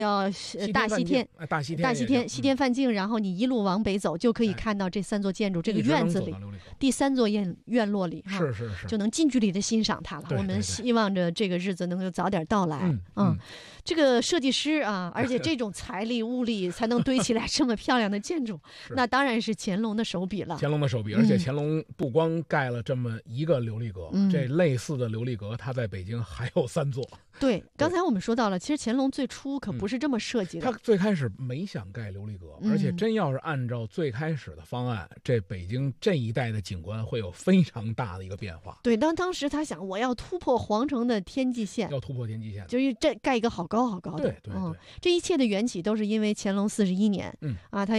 大西天，西天梵境，然后你一路往北走，就可以看到这3座建筑，这个院子里，第3座院落里， 是， 就能近距离的欣赏它了。我们希望着这个日子能够早点到来。这个设计师啊，而且这种财力物力才能堆起来这么漂亮的建筑，那当然是乾隆的手笔了。 乾隆的手笔，而且乾隆不光盖了这么一个琉璃阁，这类似的琉璃阁，他在北京还有3座。 对，刚才我们说到了，其实乾隆最初可不是这么设计的。 他最开始没想盖琉璃阁，而且真要是按照最开始的方案，这北京这一带的景观会有非常大的一个变化。 对，当时他想，我要突破皇城的天际线，就是这盖一个好高好高的。 对， 这一切的缘起都是因为乾隆41年，他